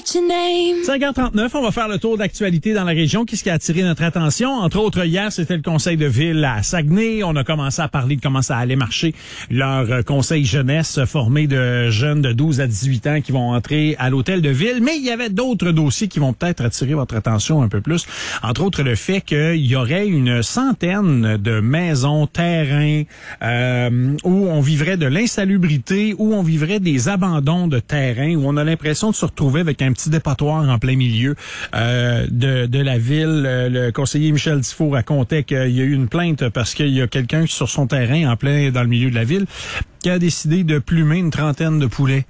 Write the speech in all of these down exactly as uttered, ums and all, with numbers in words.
cinq heures trente-neuf, on va faire le tour d'actualité dans la région. Qu'est-ce qui a attiré notre attention? Entre autres, hier, c'était le conseil de ville à Saguenay. On a commencé à parler de comment ça allait marcher leur conseil jeunesse formé de jeunes de douze à dix-huit ans qui vont entrer à l'hôtel de ville. Mais il y avait d'autres dossiers qui vont peut-être attirer votre attention un peu plus. Entre autres, le fait qu'il y aurait une centaine de maisons, terrains, euh, où on vivrait de l'insalubrité, où on vivrait des abandons de terrains, où on a l'impression de se retrouver avec un petit dépotoir en plein milieu euh, de, de la ville. Le conseiller Michel Dufault racontait qu'il y a eu une plainte parce qu'il y a quelqu'un sur son terrain en plein dans le milieu de la ville qui a décidé de plumer une trentaine de poulets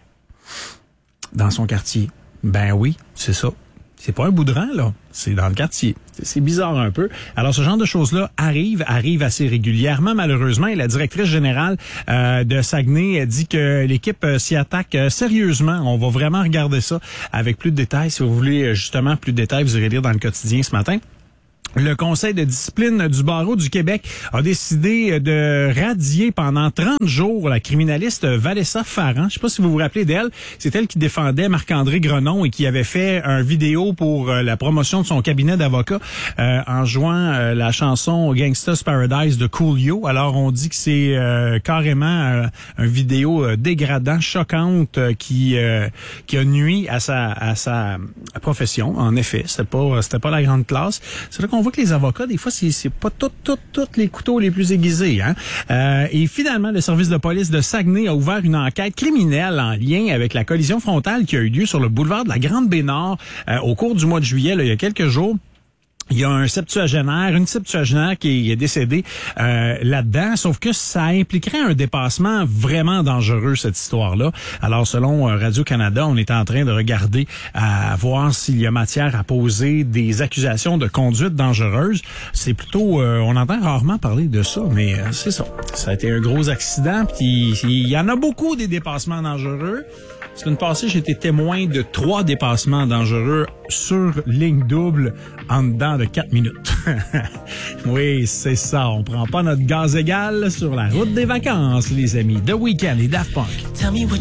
dans son quartier. Ben oui, c'est ça. C'est pas un bout de rang, là. C'est dans le quartier. C'est bizarre un peu. Alors, ce genre de choses-là arrive, arrive assez régulièrement, malheureusement. Et la directrice générale euh, de Saguenay a dit que l'équipe euh, s'y attaque euh, sérieusement. On va vraiment regarder ça avec plus de détails. Si vous voulez euh, justement plus de détails, vous irez lire dans le quotidien ce matin. Le conseil de discipline du barreau du Québec a décidé de radier pendant trente jours la criminaliste Vanessa Farran. Je sais pas si vous vous rappelez d'elle. C'est elle qui défendait Marc-André Grenon et qui avait fait un vidéo pour la promotion de son cabinet d'avocats euh, en jouant euh, la chanson Gangsta's Paradise de Coolio. Alors, on dit que c'est euh, carrément euh, un vidéo euh, dégradant, choquante, euh, qui euh, qui a nui à sa à sa profession. En effet, c'était pas c'était pas la grande classe. C'est là qu'on on voit que les avocats, des fois, c'est, c'est pas tous tout, tout les couteaux les plus aiguisés. Hein? Euh, et finalement, le service de police de Saguenay a ouvert une enquête criminelle en lien avec la collision frontale qui a eu lieu sur le boulevard de la Grande-Baie-Nord euh, au cours du mois de juillet, là, il y a quelques jours. Il y a un septuagénaire, une septuagénaire qui est décédée euh, là-dedans, sauf que ça impliquerait un dépassement vraiment dangereux, cette histoire-là. Alors, selon euh, Radio-Canada, on est en train de regarder à voir s'il y a matière à poser des accusations de conduite dangereuse. C'est plutôt, euh, on entend rarement parler de ça, mais euh, c'est ça. Ça a été un gros accident, puis il y en a beaucoup des dépassements dangereux. La semaine passée, j'ai été témoin de trois dépassements dangereux sur ligne double en dedans de quatre minutes. Oui, c'est ça. On prend pas notre gaz égal sur la route des vacances, les amis. The Weeknd et Daft Punk. Tell me what